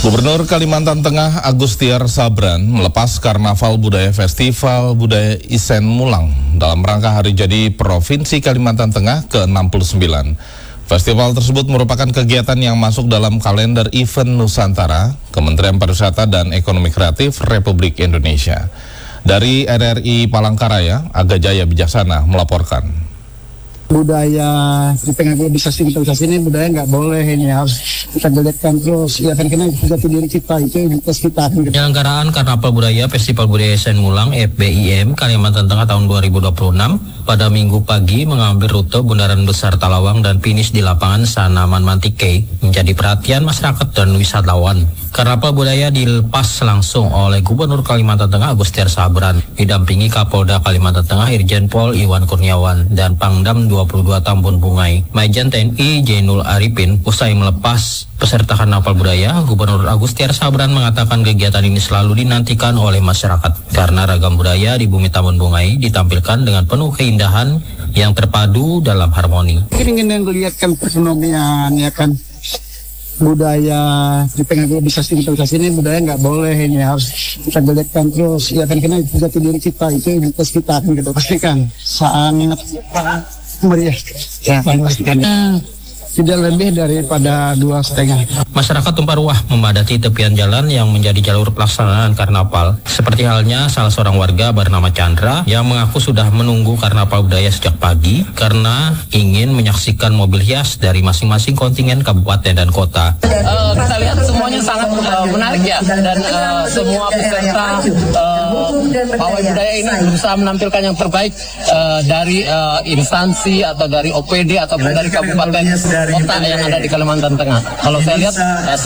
Gubernur Kalimantan Tengah Agustiar Sabran melepas Karnaval Budaya Festival Budaya Isen Mulang dalam rangka hari jadi Provinsi Kalimantan Tengah ke-69. Festival tersebut merupakan kegiatan yang masuk dalam kalender event Nusantara Kementerian Pariwisata dan Ekonomi Kreatif Republik Indonesia. Dari RRI Palangkaraya, Aga Jaya Bijaksana melaporkan. Budaya di tengah globalisasi ini budaya nggak boleh, ini harus kita geliatkan terus ya kan, karena jati diri kita itu identitas kita. Penyelenggaraan Karnaval Budaya Festival Budaya Isen Mulang FBIM Kalimantan Tengah tahun 2026 pada Minggu pagi mengambil rute Bundaran Besar Talawang dan finish di lapangan Sanaman Mantike menjadi perhatian masyarakat dan wisatawan. Karnaval Budaya dilepas langsung oleh Gubernur Kalimantan Tengah Agustiar Sabran didampingi Kapolda Kalimantan Tengah Irjen Pol Iwan Kurniawan dan Pangdam 22 Tambun Bungai Majen TNI Jainul Arifin. Usai melepas peserta Karnaval Budaya, Gubernur Agustiar Sabran mengatakan kegiatan ini selalu dinantikan oleh masyarakat karena ragam budaya di bumi Tambun Bungai ditampilkan dengan penuh keindahan yang terpadu dalam harmoni. Ingin melihatkan perekonomian ya kan, budaya di tengah globalisasi ini budaya nggak boleh, ini harus kita geliatkan terus ya kan, karena jati diri kita itu identitas kita kan, gitu pasti kan sangat meriah ya, tidak lebih daripada 2,5. Masyarakat tumpah ruah memadati tepian jalan yang menjadi jalur pelaksanaan karnaval. Seperti halnya salah seorang warga bernama Chandra yang mengaku sudah menunggu karnaval budaya sejak pagi karena ingin menyaksikan mobil hias dari masing-masing kontingen kabupaten dan kota. Kita lihat semuanya sangat menarik ya, dan semua peserta pawai budaya ini berusaha menampilkan yang terbaik dari instansi atau dari OPD ataupun dari kabupaten kota yang ada di Kalimantan Tengah. Kalau saya lihat